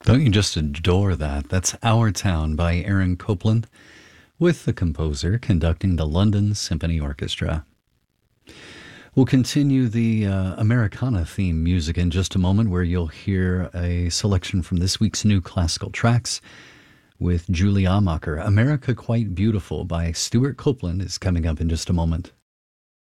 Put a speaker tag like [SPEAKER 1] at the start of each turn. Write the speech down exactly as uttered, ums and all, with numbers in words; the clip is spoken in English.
[SPEAKER 1] Don't you just adore that? That's Our Town by Aaron Copland, with the composer conducting the London Symphony Orchestra. We'll continue the uh, Americana theme music in just a moment, where you'll hear a selection from this week's new classical tracks with Julie Amacher. America Quite Beautiful by Stuart Copeland is coming up in just a moment.